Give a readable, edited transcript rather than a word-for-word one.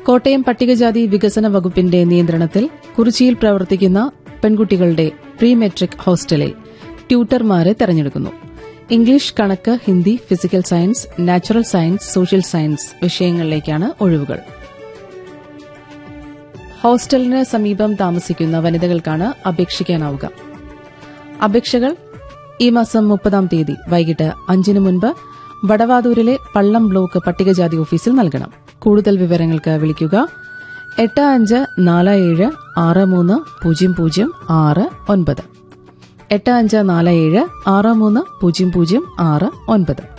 കോട്ടയം പട്ടികജാതി വികസന വകുപ്പിന്റെ നിയന്ത്രണത്തിൽ കുറിച്ചിയിൽ പ്രവർത്തിക്കുന്ന പെൺകുട്ടികളുടെ പ്രീ മെട്രിക് ഹോസ്റ്റലിൽ ട്യൂട്ടർമാരെ തെരഞ്ഞെടുക്കുന്നു. ഇംഗ്ലീഷ്, കണക്ക്, Hindi, physical science, natural science, social science വിഷയങ്ങളിലേക്കാണ് ഒഴിവുകൾ. ഹോസ്റ്റലിന് സമീപം താമസിക്കുന്ന വനിതകൾക്കാണ് അപേക്ഷിക്കാനാവുക. അപേക്ഷകൾ ഈ മാസം 30-ാം തീയതി വൈകിട്ട് 5-ന് മുൻപ് വടവാതൂരിലെ പള്ളം ബ്ലോക്ക് പട്ടികജാതി ഓഫീസിൽ നൽകണം. കൂടുതൽ വിവരങ്ങൾക്ക് വിളിക്കുക 8547630069 8547630069.